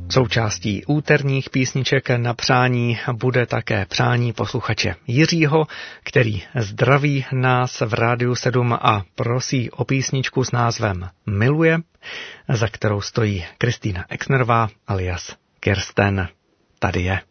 Součástí úterních písniček na přání bude také přání posluchače Jiřího, který zdraví nás v Rádiu 7 a prosí o písničku s názvem Miluje, za kterou stojí Kristýna Exnerová alias Kirsten. Tady je.